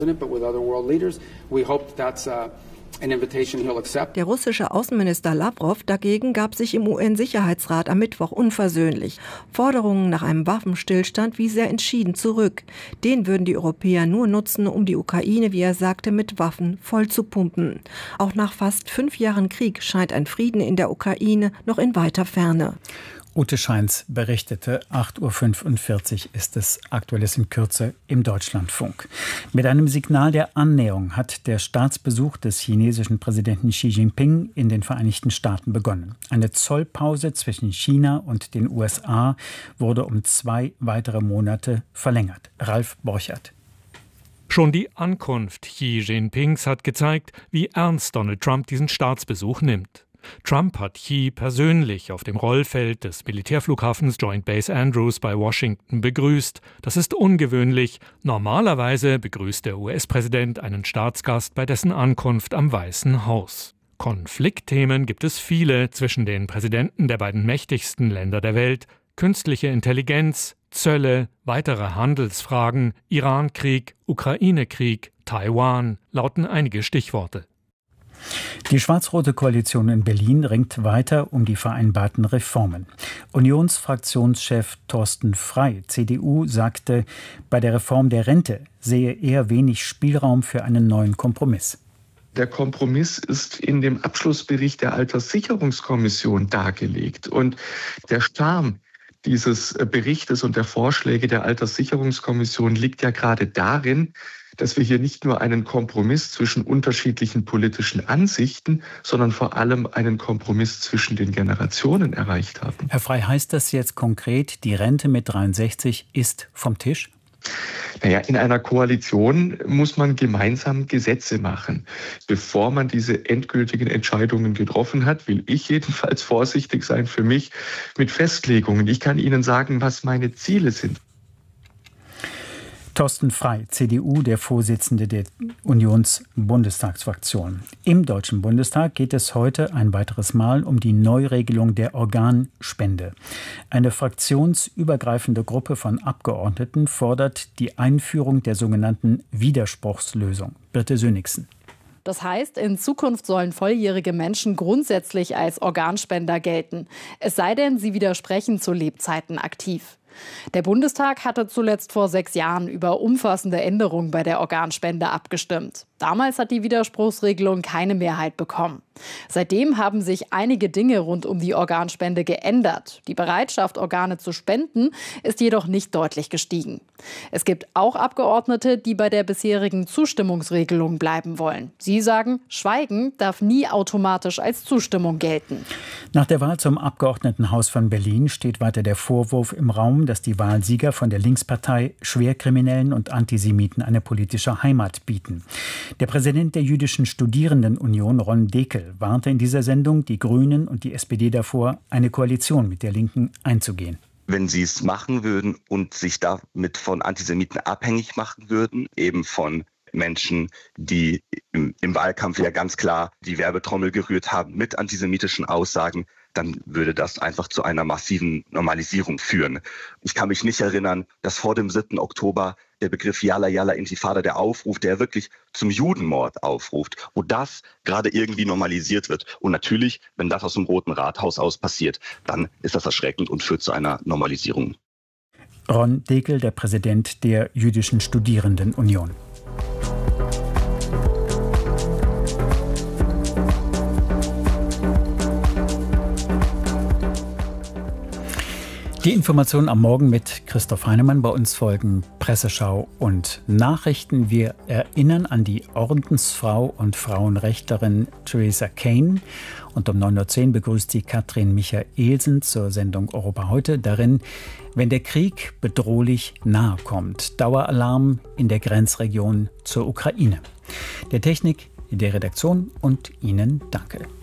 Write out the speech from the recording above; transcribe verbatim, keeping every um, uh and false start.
Der russische Außenminister Lavrov dagegen gab sich im U N-Sicherheitsrat am Mittwoch unversöhnlich. Forderungen nach einem Waffenstillstand wies er entschieden zurück. Den würden die Europäer nur nutzen, um die Ukraine, wie er sagte, mit Waffen voll zu pumpen. Auch nach fast fünf Jahren Krieg scheint ein Frieden in der Ukraine noch in weiter Ferne. Ute Scheins berichtete, acht Uhr fünfundvierzig ist es, Aktuelles in Kürze im Deutschlandfunk. Mit einem Signal der Annäherung hat der Staatsbesuch des chinesischen Präsidenten Xi Jinping in den Vereinigten Staaten begonnen. Eine Zollpause zwischen China und den U S A wurde um zwei weitere Monate verlängert. Ralf Borchert. Schon die Ankunft Xi Jinpings hat gezeigt, wie ernst Donald Trump diesen Staatsbesuch nimmt. Trump hat Xi persönlich auf dem Rollfeld des Militärflughafens Joint Base Andrews bei Washington begrüßt. Das ist ungewöhnlich. Normalerweise begrüßt der U S-Präsident einen Staatsgast bei dessen Ankunft am Weißen Haus. Konfliktthemen gibt es viele zwischen den Präsidenten der beiden mächtigsten Länder der Welt. Künstliche Intelligenz, Zölle, weitere Handelsfragen, Irankrieg, Ukraine-Krieg, Taiwan lauten einige Stichworte. Die schwarz-rote Koalition in Berlin ringt weiter um die vereinbarten Reformen. Unionsfraktionschef Thorsten Frey, C D U, sagte, bei der Reform der Rente sehe er wenig Spielraum für einen neuen Kompromiss. Der Kompromiss ist in dem Abschlussbericht der Alterssicherungskommission dargelegt. Und der Charme dieses Berichtes und der Vorschläge der Alterssicherungskommission liegt ja gerade darin, dass wir hier nicht nur einen Kompromiss zwischen unterschiedlichen politischen Ansichten, sondern vor allem einen Kompromiss zwischen den Generationen erreicht haben. Herr Frey, heißt das jetzt konkret, die Rente mit dreiundsechzig ist vom Tisch? Naja, in einer Koalition muss man gemeinsam Gesetze machen. Bevor man diese endgültigen Entscheidungen getroffen hat, will ich jedenfalls vorsichtig sein für mich mit Festlegungen. Ich kann Ihnen sagen, was meine Ziele sind. Thorsten Frey, C D U, der Vorsitzende der Unions-Bundestagsfraktion. Im Deutschen Bundestag geht es heute ein weiteres Mal um die Neuregelung der Organspende. Eine fraktionsübergreifende Gruppe von Abgeordneten fordert die Einführung der sogenannten Widerspruchslösung. Birte Sönigsen. Das heißt, in Zukunft sollen volljährige Menschen grundsätzlich als Organspender gelten. Es sei denn, sie widersprechen zu Lebzeiten aktiv. Der Bundestag hatte zuletzt vor sechs Jahren über umfassende Änderungen bei der Organspende abgestimmt. Damals hat die Widerspruchsregelung keine Mehrheit bekommen. Seitdem haben sich einige Dinge rund um die Organspende geändert. Die Bereitschaft, Organe zu spenden, ist jedoch nicht deutlich gestiegen. Es gibt auch Abgeordnete, die bei der bisherigen Zustimmungsregelung bleiben wollen. Sie sagen, Schweigen darf nie automatisch als Zustimmung gelten. Nach der Wahl zum Abgeordnetenhaus von Berlin steht weiter der Vorwurf im Raum, dass die Wahlsieger von der Linkspartei Schwerkriminellen und Antisemiten eine politische Heimat bieten. Der Präsident der Jüdischen Studierendenunion, Ron Dekel, warnte in dieser Sendung die Grünen und die S P D davor, eine Koalition mit der Linken einzugehen. Wenn sie es machen würden und sich damit von Antisemiten abhängig machen würden, eben von Menschen, die im, im Wahlkampf ja ganz klar die Werbetrommel gerührt haben mit antisemitischen Aussagen, dann würde das einfach zu einer massiven Normalisierung führen. Ich kann mich nicht erinnern, dass vor dem siebten Oktober der Begriff Yalla Yalla Intifada, der Aufruf, der wirklich zum Judenmord aufruft, wo das gerade irgendwie normalisiert wird. Und natürlich, wenn das aus dem Roten Rathaus aus passiert, dann ist das erschreckend und führt zu einer Normalisierung. Ron Dekel, der Präsident der Jüdischen Studierendenunion. Die Informationen am Morgen mit Christoph Heinemann. Bei uns folgen Presseschau und Nachrichten. Wir erinnern an die Ordensfrau und Frauenrechterin Theresa Kane. Und um neun Uhr zehn begrüßt sie Katrin Michaelsen zur Sendung Europa heute. Darin, wenn der Krieg bedrohlich nahe kommt. Daueralarm in der Grenzregion zur Ukraine. Der Technik, der Redaktion und Ihnen danke.